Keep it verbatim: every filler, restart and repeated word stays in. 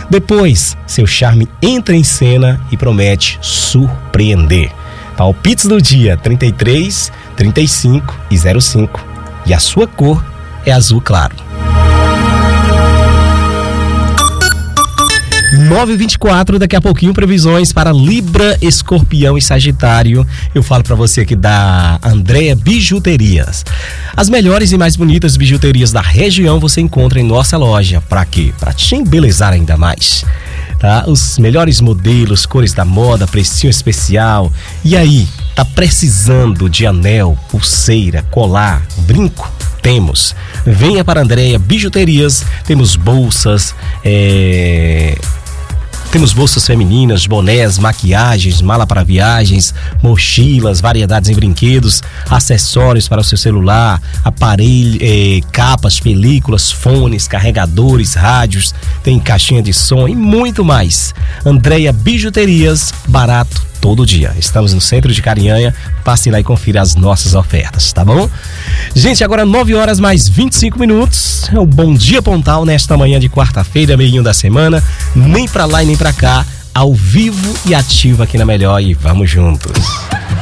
Depois, seu charme entra em cena e promete surpreender. Palpites do dia trinta e três, trinta e cinco e zero cinco. E a sua cor é azul claro. nove e vinte e quatro, daqui a pouquinho previsões para Libra, Escorpião e Sagitário. Eu falo para você aqui da Andréa Bijuterias. As melhores e mais bonitas bijuterias da região você encontra em nossa loja. Para quê? Para te embelezar ainda mais. Tá? Os melhores modelos, cores da moda, precinho especial. E aí, tá precisando de anel, pulseira, colar, brinco? Temos. Venha para Andréa Bijuterias. Temos bolsas, é... Temos bolsas femininas, bonés, maquiagens, mala para viagens, mochilas, variedades em brinquedos, acessórios para o seu celular, aparelho, eh, capas, películas, fones, carregadores, rádios, tem caixinha de som e muito mais. Andréa Bijuterias, barato todo dia. Estamos no centro de Carinhanha, passe lá e confira as nossas ofertas, tá bom? Gente, agora nove horas mais vinte e cinco minutos, é o Bom Dia Pontal nesta manhã de quarta-feira, meio da semana, nem pra lá e nem pra cá, ao vivo e ativo aqui na Melhor e vamos juntos.